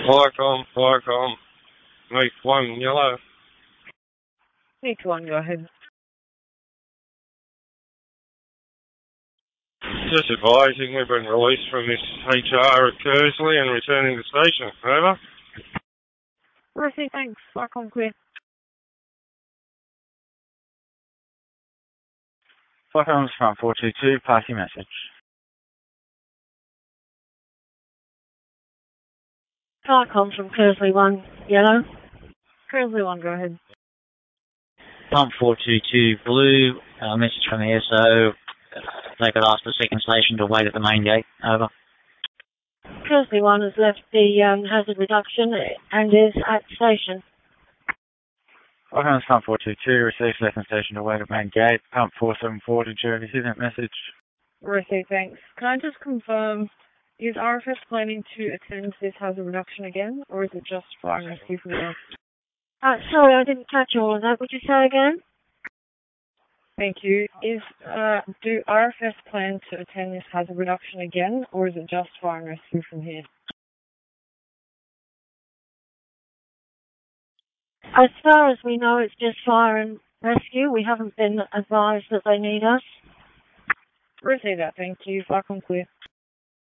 Flycom. Meet 1 yellow. Meet 1, go ahead. Just advising we've been released from this HR at Kersley and returning to station. Over. Rosie, thanks. Flycom clear. Flycom's front 422, pass your message. Flycom from Kersley 1, yellow. Kersley 1, go ahead. Pump 422 blue, message from the SO. They could ask the second station to wait at the main gate. Over. Kersley 1 has left the hazard reduction and is at the station. Flycom's pump 422, receive second station to wait at main gate. Pump 474, did you receive that message? Receive, thanks. Can I just confirm, is RFS planning to attend this hazard reduction again, or is it just fire and rescue from the sorry, I didn't catch all of that. Would you say again? Thank you. Do RFS plan to attend this hazard reduction again, or is it just fire and rescue from here? As far as we know, it's just fire and rescue. We haven't been advised that they need us. Receive that, thank you. Flycom clear.